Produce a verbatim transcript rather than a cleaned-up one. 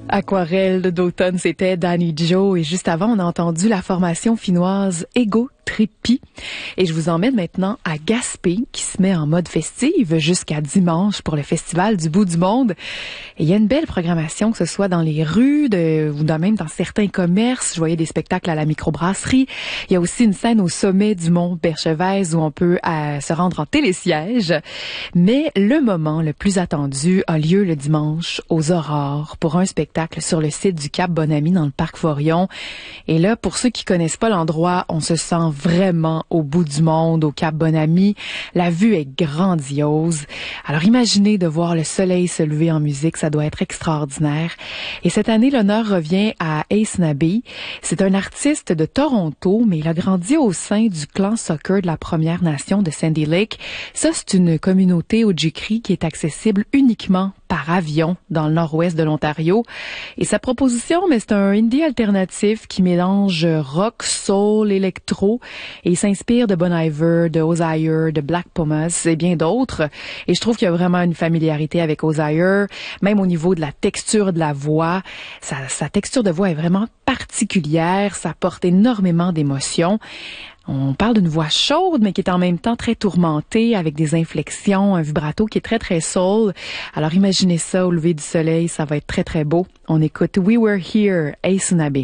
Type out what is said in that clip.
Aquarelle d'automne, c'était Danny Joe. Et juste avant, on a entendu la formation finnoise Ego Trippi. Et je vous emmène maintenant à Gaspé, qui se met en mode festive jusqu'à dimanche pour le Festival du bout du monde. Et il y a une belle programmation, que ce soit dans les rues de, ou dans, même dans certains commerces. Je voyais des spectacles à la microbrasserie. Il y a aussi une scène au sommet du mont Berchevèze où on peut euh, se rendre en télésiège. Mais le moment le plus attendu a lieu le dimanche aux Aurores pour un spectacle sur le site du Cap Bonami dans le parc Forillon. Et là, pour ceux qui connaissent pas l'endroit, on se sent vraiment au bout du monde, au Cap Bonami. La vue est grandiose. Alors imaginez de voir le soleil se lever en musique, ça doit être extraordinaire. Et cette année, l'honneur revient à Ace Nabi. C'est un artiste de Toronto, mais il a grandi au sein du clan soccer de la Première Nation de Sandy Lake. Ça, c'est une communauté Ojibwe qui est accessible uniquement par avion dans le nord-ouest de l'Ontario. Et sa proposition, mais c'est un indie alternatif qui mélange rock, soul, électro et il s'inspire de Bon Iver, de Osier, de Black Pumas et bien d'autres. Et je trouve qu'il y a vraiment une familiarité avec Osier, même au niveau de la texture de la voix. Sa, sa texture de voix est vraiment particulière, ça porte énormément d'émotions. On parle d'une voix chaude, mais qui est en même temps très tourmentée, avec des inflexions, un vibrato qui est très, très soul. Alors imaginez ça au lever du soleil, ça va être très, très beau. On écoute We Were Here, Ace Nabi.